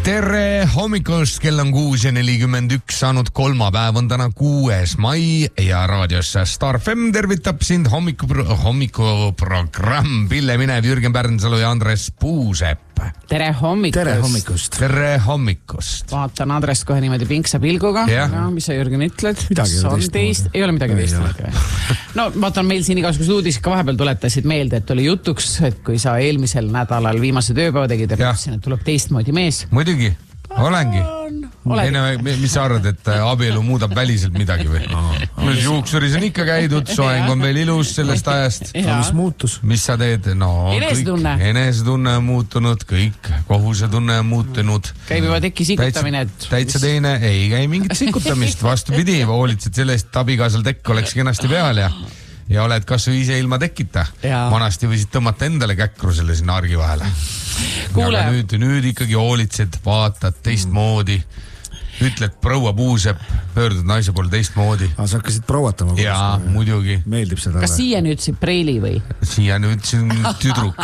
Tere hommikust, kell on 6:41 saanud, kolmapäev on täna 6. mai ja raadios Star FM tervitab sind hommikuprogramm Pille Minev, Jürgen Pärnsalu ja Andres Puusepp. Tere hommikust. Tere hommikust. Tere hommikust. Vaatan Andres kohe niimoodi pinksa pilguga. No, mis sa, Jürgen, ütled? Ei ole midagi teist. No, vaatan meil siin igasugused uudised ka vahepeal tuletasid meelde, et oli jutuks, et kui sa eelmisel nädalal viimase tööpäeva tegid ja ütlesin, et tuleb teistmoodi mees. Muidugi, olengi. Mis sa arvad, et abielu muudab väliselt midagi või? Juuksuris on ikka käidud, soeng on veel ilus sellest ajast. Mis muutus? Mis sa teed? No, enesetunne on muutunud, kõik, kohusetunne on muutunud. Käib juba teki sikutamine. Täitsa teine, ei käi mingit sikutamist, vastupidi, hoolitsed sellest, et abikaasal tekk oleks kenasti peal ja oled kas või ise ilma tekita. Vanasti võisid tõmmata endale käkru selle sinna argi vahele. Kuule. Aga nüüd ikkagi hoolitsed, vaatad teistmoodi, ütled proua Puusepp, pöördud naise poole teistmoodi. Sa hakkasid prouatama. Jaa, muidugi. Meeldib seda. Kas siia nüüd ütlesid preili või? Siia nüüd ütlesin tüdruk.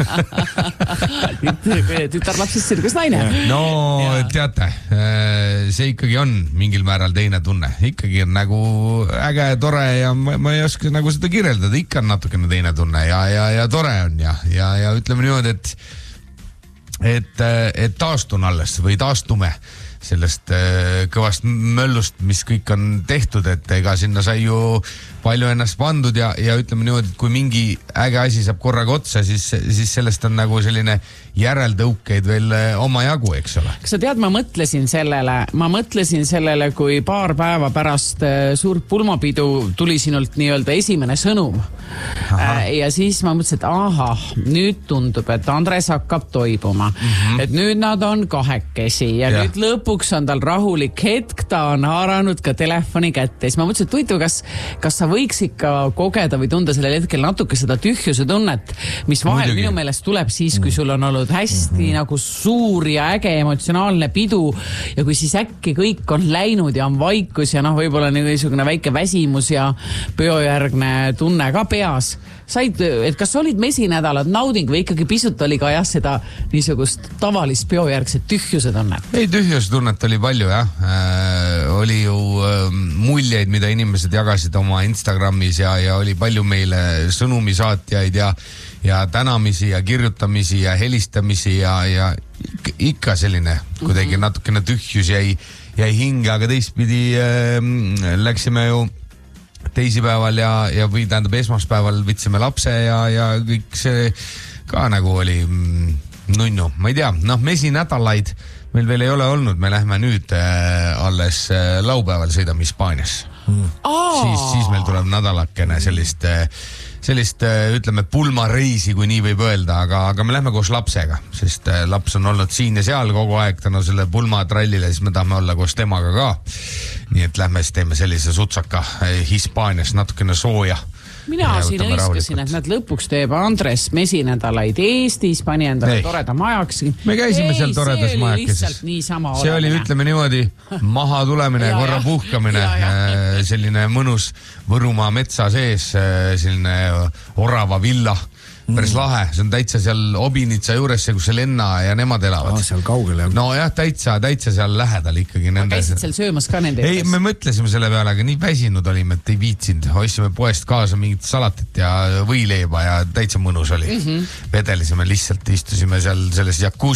Tütarlapsist sirgus naine. No, teate, see ikkagi on mingil määral teine tunne. Ikkagi on nagu äge, tore ja ma ei oska nagu seda kirjeldada. Ikka on natukene teine tunne ja tore on ja ütleme niimoodi, et taastun alles või taastume sellest kõvast möllust, mis kõik on tehtud, et ega sinna sai ju palju ennast pandud ja ütleme niimoodi, et kui mingi äge asi saab korraga otsa, siis sellest on nagu selline järeltõukeid veel oma jagu, eks ole. Kas sa tead, ma mõtlesin sellele, kui paar päeva pärast suurt pulmapidu tuli sinult nii-öelda esimene sõnum. Ja siis ma mõtlesin, et nüüd tundub, et Andres hakkab toibuma. Et nüüd nad on kahekesi ja nüüd lõpuks on tal rahulik hetk, ta on haaranud ka telefoni kätte. Siis ma mõtlesin, et huvitav, kas sa võiks ikka kogeda või tunda sellel hetkel natuke seda tühjuse tunnet, mis vahel minu meelest tuleb siis, kui sul on olnud hästi nagu suur ja äge emotsionaalne pidu ja kui siis äkki kõik on läinud ja on vaikus ja võib-olla niisugune väike väsimus ja peojärgne tunne ka peas. Et kas olid mesinädalad nauding või ikkagi pisut oli ka seda niisugust tavalist peojärgset tühjuse tunnet? Ei, tühjuse tunnet oli palju, jah. Oli ju muljeid, mida inimesed jagasid oma Instagramis ja oli palju meile sõnumisaatjaid ja tänamisi ja kirjutamisi ja helistamisi ja ikka selline kuidagi natukene tühjus jäi hinge, aga teistpidi läksime ju teisipäeval või tähendab esmaspäeval võtsime lapse ja kõik see ka nagu oli nunnu. Ma ei tea, mesinädalaid meil veel ei ole olnud, me lähme nüüd alles laupäeval sõidame Hispaanias. Siis meil tuleb nädalakene sellist, ütleme, pulmareisi, kui nii võib öelda, aga me lähme koos lapsega, sest laps on olnud siin ja seal kogu aeg tänu selle pulmatrallile, siis me tahame olla koos temaga ka. Nii et lähme siis teeme sellise sutsaka Hispaanias natukene sooja. Mina siin õiskasin, et nad lõpuks teeb Andres mesinädalaid Eestis, pani endale toreda majaks. Me käisime seal toredas majakeses. See oli, ütleme niimoodi, maha tulemine, korra puhkamine, selline mõnus Võrumaa metsa sees, selline orava villa. Päris lahe, see on täitsa seal Obinitsa juures, kus see Lenna ja nemad elavad. Seal kaugel, jah. No jah, täitsa seal lähedal ikkagi. Ma käisid seal söömas ka nende juures? Ei, me mõtlesime selle peale, aga nii väsinud olime, et ei viitsinud. Ostsime poest kaasa mingit salatit ja võileiba ja täitsa mõnus oli. Vedelisime lihtsalt, istusime seal selles jakuus.